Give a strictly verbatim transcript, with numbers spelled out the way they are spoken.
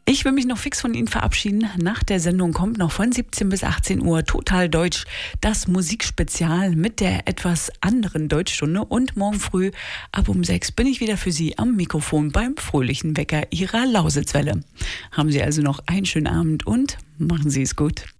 Ich will mich noch fix von Ihnen verabschieden. Nach der Sendung kommt noch von siebzehn bis achtzehn Uhr Total Deutsch das Musikspezial mit der etwas anderen Deutschstunde. Und morgen früh ab um sechs bin ich wieder für Sie am Mikrofon beim fröhlichen Wecker Ihrer Lausitzwelle. Haben Sie also noch einen schönen Abend und machen Sie es gut.